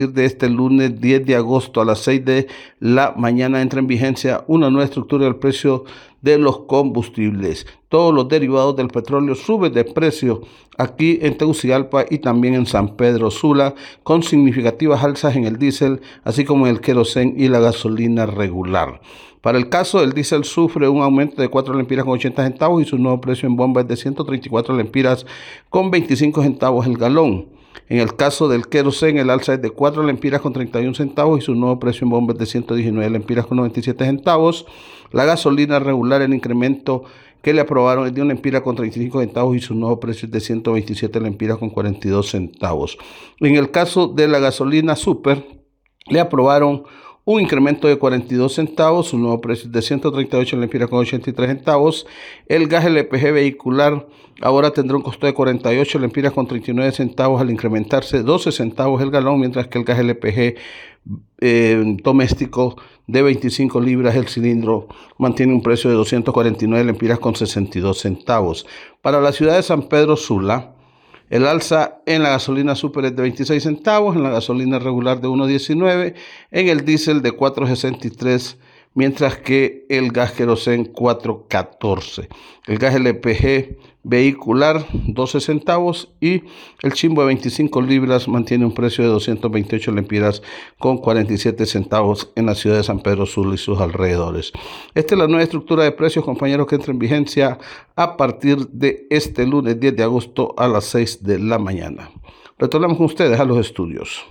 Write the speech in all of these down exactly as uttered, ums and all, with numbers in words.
de este lunes diez de agosto a las seis de la mañana entra en vigencia una nueva estructura del precio de los combustibles. Todos los derivados del petróleo suben de precio aquí en Tegucigalpa y también en San Pedro Sula, con significativas alzas en el diésel, así como en el querosén y la gasolina regular. Para el caso del diésel sufre un aumento de cuatro lempiras con ochenta centavos y su nuevo precio en bomba es de ciento treinta y cuatro lempiras con veinticinco centavos el galón. En el caso del querosén, el alza es de cuatro lempiras con treinta y un centavos y su nuevo precio en bomba es de ciento diecinueve lempiras con noventa y siete centavos. La gasolina regular, el incremento que le aprobaron es de una lempira con treinta y cinco centavos y su nuevo precio es de ciento veintisiete lempiras con cuarenta y dos centavos. En el caso de la gasolina super, le aprobaron un incremento de cuarenta y dos centavos, su nuevo precio es de ciento treinta y ocho lempiras con ochenta y tres centavos. El gas L P G vehicular ahora tendrá un costo de cuarenta y ocho lempiras con treinta y nueve centavos al incrementarse doce centavos el galón, mientras que el gas L P G eh, doméstico de veinticinco libras el cilindro mantiene un precio de doscientos cuarenta y nueve lempiras con sesenta y dos centavos. Para la ciudad de San Pedro Sula, el alza en la gasolina super es de veintiséis centavos, en la gasolina regular de uno diecinueve, en el diésel de cuatro sesenta y tres, mientras que el gas querosén cuatro catorce. El gas L P G vehicular doce centavos y el chimbo de veinticinco libras mantiene un precio de doscientos veintiocho lempiras con cuarenta y siete centavos en la ciudad de San Pedro Sula y sus alrededores. Esta es la nueva estructura de precios, compañeros, que entra en vigencia a partir de este lunes diez de agosto a las seis de la mañana. Retornamos con ustedes a los estudios.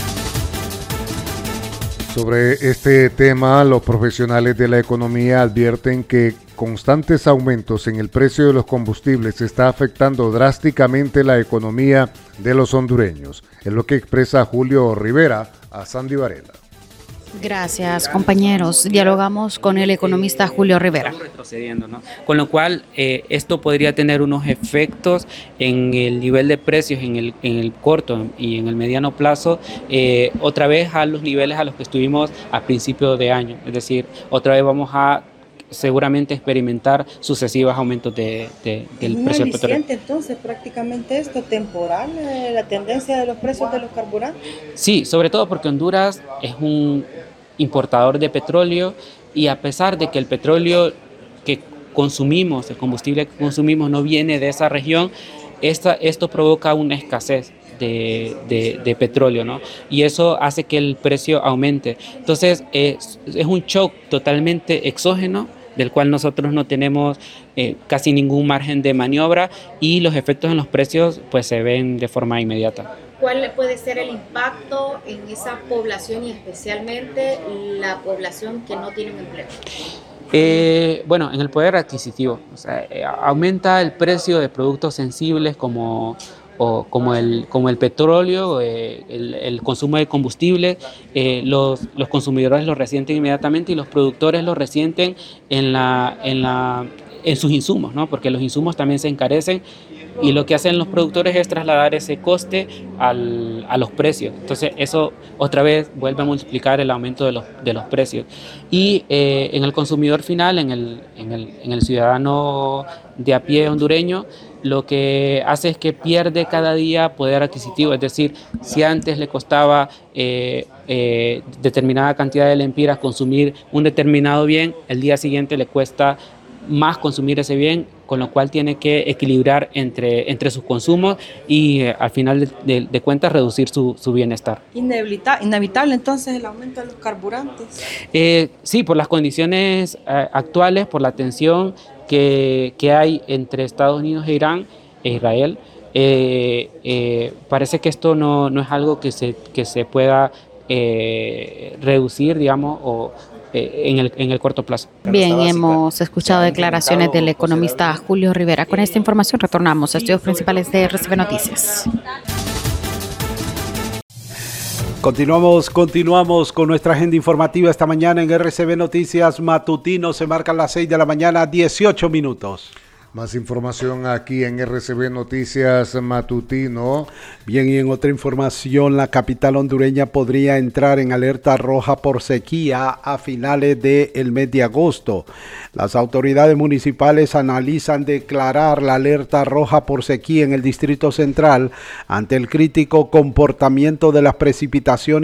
Sobre este tema, los profesionales de la economía advierten que constantes aumentos en el precio de los combustibles está afectando drásticamente la economía de los hondureños. Es lo que expresa Julio Rivera a Sandy Varela. Gracias, compañeros. Dialogamos con el economista Julio Rivera. Estamos retrocediendo, ¿no? Con lo cual, eh, esto podría tener unos efectos en el nivel de precios en el, en el corto y en el mediano plazo, eh, otra vez a los niveles a los que estuvimos a principio de año. Es decir, otra vez vamos a seguramente experimentar sucesivos aumentos de, de, del precio del petróleo. ¿Es entonces prácticamente esto temporal, eh, la tendencia de los precios de los carburantes? Sí, sobre todo porque Honduras es un importador de petróleo y a pesar de que el petróleo que consumimos, el combustible que consumimos no viene de esa región, esta, esto provoca una escasez de, de, de petróleo, ¿no? Y eso hace que el precio aumente. Entonces es, es un shock totalmente exógeno del cual nosotros no tenemos eh, casi ningún margen de maniobra y los efectos en los precios pues se ven de forma inmediata. ¿Cuál puede ser el impacto en esa población y especialmente la población que no tiene un empleo? Eh, bueno, en el poder adquisitivo, o sea, eh, aumenta el precio de productos sensibles como, o, como, el, como el petróleo, eh, el, el consumo de combustible, eh, los, los consumidores lo resienten inmediatamente y los productores lo resienten en, la, en, la, en sus insumos, ¿no? Porque los insumos también se encarecen. Y lo que hacen los productores es trasladar ese coste al, a los precios. Entonces eso otra vez vuelve a multiplicar el aumento de los, de los precios. Y eh, en el consumidor final, en el, en, el, en el ciudadano de a pie hondureño, lo que hace es que pierde cada día poder adquisitivo. Es decir, si antes le costaba eh, eh, determinada cantidad de lempiras consumir un determinado bien, el día siguiente le cuesta más consumir ese bien, con lo cual tiene que equilibrar entre, entre sus consumos y eh, al final de, de, de cuentas reducir su, su bienestar. Inevita, inevitable entonces el aumento de los carburantes. Eh, sí, por las condiciones eh, actuales, por la tensión que, que hay entre Estados Unidos e Irán e Israel, eh, eh, parece que esto no, no es algo que se, que se pueda eh, reducir, digamos, o En el, en el corto plazo. Bien, hemos escuchado declaraciones del economista Julio Rivera. Con esta información retornamos a estudios principales de R C B Noticias. Continuamos, continuamos con nuestra agenda informativa esta mañana en R C B Noticias Matutino. Se marcan las seis de la mañana, dieciocho minutos. Más información aquí en R C B Noticias Matutino. Bien, y en otra información, la capital hondureña podría entrar en alerta roja por sequía a finales del mes de agosto. Las autoridades municipales analizan declarar la alerta roja por sequía en el Distrito Central ante el crítico comportamiento de las precipitaciones